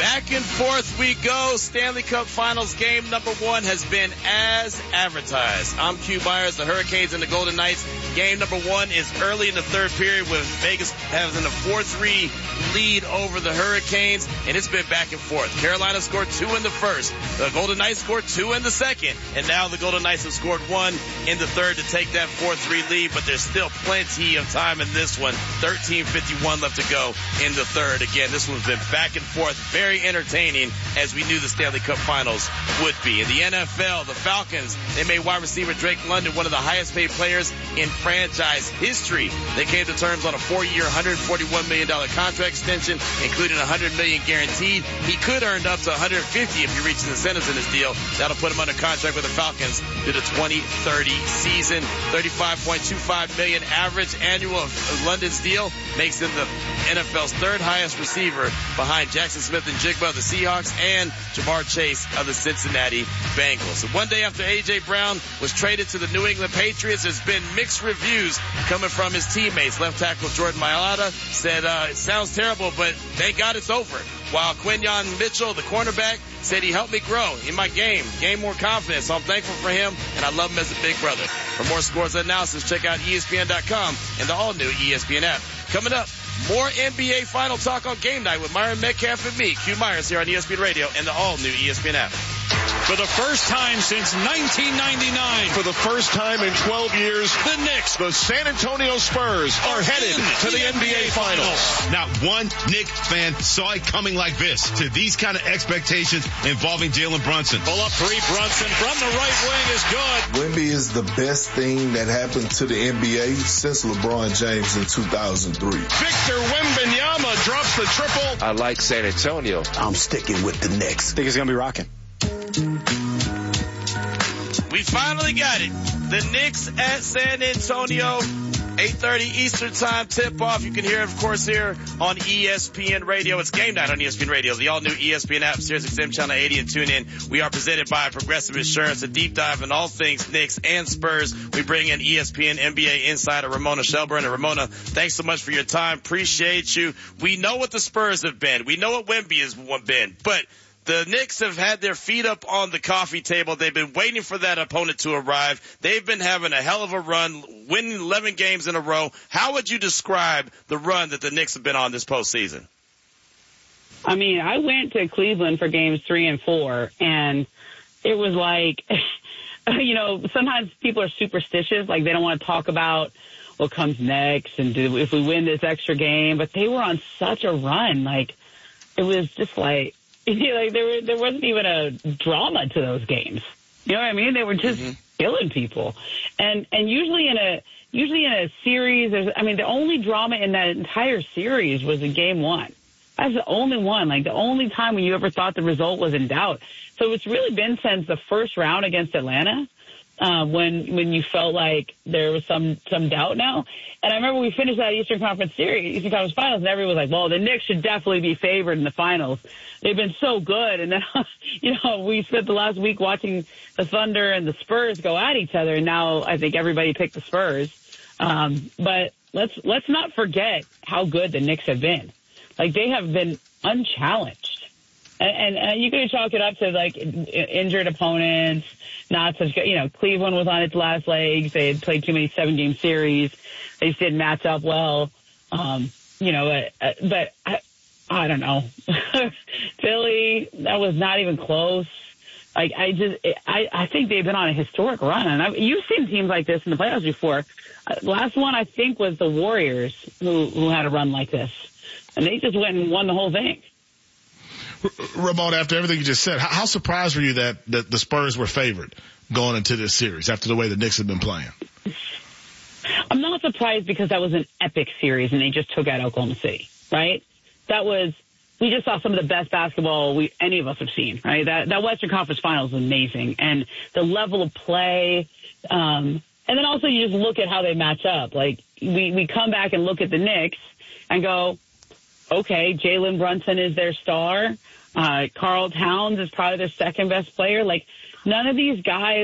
Back and forth we go. Stanley Cup Finals game number 1 has been as advertised. I'm Q Myers, the Hurricanes and the Golden Knights. Game number 1 is early in the third period with Vegas having a 4-3 lead over the Hurricanes, and it's been back and forth. Carolina scored 2 in the first. The Golden Knights scored 2 in the second, and now the Golden Knights have scored 1 in the third to take that 4-3 lead, but there's still plenty of time in this one. 13:51 left to go in the third. Again, this one's been back and forth, very entertaining, as we knew the Stanley Cup Finals would be. In the NFL, the Falcons, they made wide receiver Drake London one of the highest paid players in franchise history. They came to terms on a 4-year, $141 million contract extension, including $100 million guaranteed. He could earn up to $150 if he reaches incentives in his deal. That'll put him under contract with the Falcons through the 2030 season. $35.25 million average annual of London's deal makes him the NFL's third highest receiver behind Jackson Smith and Jigba of the Seahawks and Jamar Chase of the Cincinnati Bengals. And one day after A.J. Brown was traded to the New England Patriots, there's been mixed reviews coming from his teammates. Left tackle Jordan Mailata said, it sounds terrible, but thank God it's over. While Quinyon Mitchell, the cornerback, said he helped me grow in my game, gain more confidence. So I'm thankful for him, and I love him as a big brother. For more scores and analysis, check out ESPN.com and the all-new ESPN app. Coming up, more NBA Final Talk on Game Night with Myron Metcalf and me, Q Myers, here on ESPN Radio and the all-new ESPN app. For the first time since 1999. For the first time in 12 years, the Knicks, the San Antonio Spurs, are headed to the NBA Finals. Not one Knicks fan saw it coming like this. To these kind of expectations involving Jalen Brunson. Pull up 3, Brunson from the right wing is good. Wemby is the best thing that happened to the NBA since LeBron James in 2003. Victor Wembanyama drops the triple. I like San Antonio. I'm sticking with the Knicks. I think it's going to be rocking. We finally got it. The Knicks at San Antonio. 8:30 Eastern Time tip-off. You can hear it, of course, here on ESPN Radio. It's Game Night on ESPN Radio, the all-new ESPN app, SiriusXM Channel 80, and tune in. We are presented by Progressive Insurance, a deep dive in all things Knicks and Spurs. We bring in ESPN NBA insider Ramona Shelburne. And Ramona, thanks so much for your time. Appreciate you. We know what the Spurs have been. We know what Wemby has been, but the Knicks have had their feet up on the coffee table. They've been waiting for that opponent to arrive. They've been having a hell of a run, winning 11 games in a row. How would you describe the run that the Knicks have been on this postseason? I mean, I went to Cleveland for games 3 and 4, and it was like, you know, sometimes people are superstitious. Like, they don't want to talk about what comes next and if we win this extra game. But they were on such a run. Like, it was just like, like there wasn't even a drama to those games. You know what I mean? They were just killing people. And usually in a series, the only drama in that entire series was in game 1. That's the only one, like the only time when you ever thought the result was in doubt. So it's really been since the first round against Atlanta, when you felt like there was some doubt now. And I remember we finished that Eastern Conference Finals, and everyone was like, well, the Knicks should definitely be favored in the finals. They've been so good. And then, you know, we spent the last week watching the Thunder and the Spurs go at each other. And now I think everybody picked the Spurs. But let's not forget how good the Knicks have been. Like, they have been unchallenged. And you could chalk it up to, like, injured opponents, not such good. You know, Cleveland was on its last legs. They had played too many 7-game series. They just didn't match up well. You know, but I don't know. Philly, that was not even close. Like, I think they've been on a historic run. And you've seen teams like this in the playoffs before. Last one, I think, was the Warriors who had a run like this. And they just went and won the whole thing. Ramon, after everything you just said, how surprised were you that the Spurs were favored going into this series after the way the Knicks have been playing? I'm not surprised because that was an epic series and they just took out Oklahoma City, right? We just saw some of the best basketball any of us have seen, right? That Western Conference Finals was amazing. And the level of play, and then also you just look at how they match up. Like, we come back and look at the Knicks and go, okay, Jalen Brunson is their star. Karl Towns is probably their second best player. Like, none of these guys